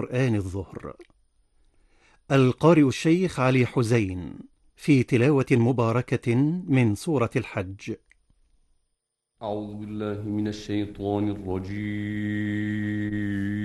قرآن الظهر. القارئ الشيخ علي حزين في تلاوة مباركة من سورة الحج. أعوذ بالله من الشيطان الرجيم.